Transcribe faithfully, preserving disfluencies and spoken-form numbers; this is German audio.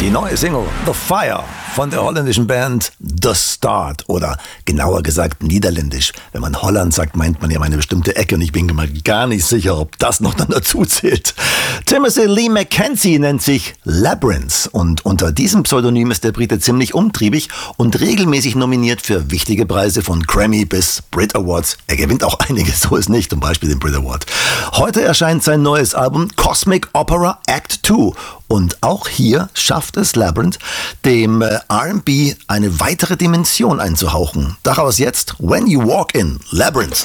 Die neue Single The Fire von der holländischen Band The Start oder genauer gesagt niederländisch. Wenn man Holland sagt, meint man ja eine bestimmte Ecke und ich bin mir gar nicht sicher, ob das noch dann dazu zählt. Timothy Lee Mackenzie nennt sich Labyrinth und unter diesem Pseudonym ist der Brite ziemlich umtriebig und regelmäßig nominiert für wichtige Preise von Grammy bis Brit Awards. Er gewinnt auch einige, so ist nicht, zum Beispiel den Brit Award. Heute erscheint sein neues Album Cosmic Opera Act zwei und auch hier schafft es Labyrinth, dem R and B eine weitere Dimension einzuhauchen. Daraus jetzt When You Walk In, Labyrinth.